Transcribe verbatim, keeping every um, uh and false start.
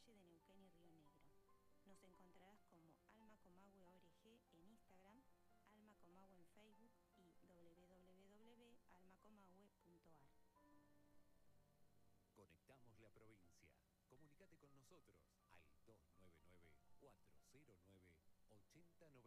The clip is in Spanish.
Valle de Neuquén y Río Negro. Nos encontrarás como Alma Comahue O R G en Instagram, Alma Comahue en Facebook y w w w punto alma comahue punto a r. Conectamos la provincia. Comunicate con nosotros al dos nueve nueve, cuatro cero nueve, ocho cero nueve